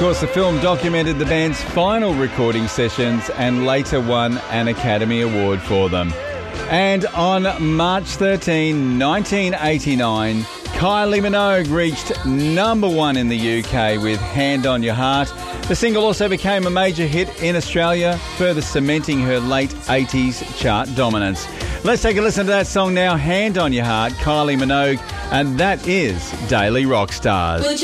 course, the film documented the band's final recording sessions and later won an Academy Award for them. And on March 13, 1989, Kylie Minogue reached number one in the UK with Hand on Your Heart. The single also became a major hit in Australia, further cementing her late 80s chart dominance. Let's take a listen to that song now, Hand on Your Heart, Kylie Minogue, and that is Daily Rock Stars.